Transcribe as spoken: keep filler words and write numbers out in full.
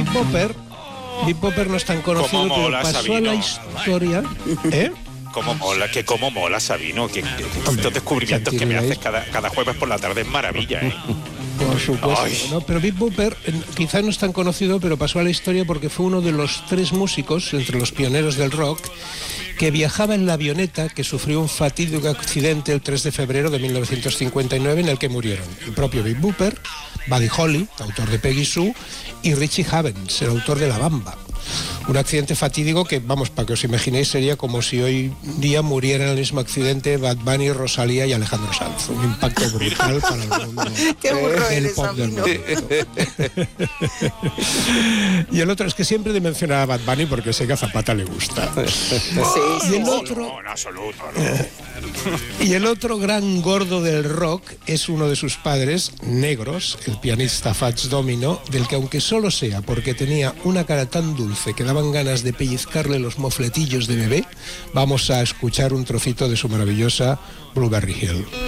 Big Bopper, Big Bopper no es tan conocido, ¿Cómo mola, pero pasó Sabino? a la historia. ¿Eh? Cómo mola, que cómo mola, Sabino, que, que, que estos descubrimientos que me haces cada, cada jueves por la tarde es maravilla, ¿eh? Por supuesto, Ay. ¿no? Pero Big Bopper eh, quizá no es tan conocido, pero pasó a la historia porque fue uno de los tres músicos, entre los pioneros del rock, que viajaba en la avioneta que sufrió un fatídico accidente el tres de febrero de mil novecientos cincuenta y nueve en el que murieron el propio Big Bopper, Buddy Holly, autor de Peggy Sue, y Richie Havens, el autor de La Bamba. Un accidente fatídico que, vamos, para que os imaginéis, sería como si hoy día murieran en el mismo accidente Bad Bunny, Rosalía y Alejandro Sanz. Un impacto brutal para el mundo. Qué burro El eres, pop del Sabino. momento. Y el otro es que siempre de mencionar a Bad Bunny porque sé que a Zapata le gusta. Sí, Y el sí. otro, No, en absoluto, no. y el otro gran gordo del rock es uno de sus padres, negros, el pianista Fats Domino, del que aunque solo sea porque tenía una cara tan dulce que daban ganas de pellizcarle los mofletillos de bebé, vamos a escuchar un trocito de su maravillosa Blueberry Hill.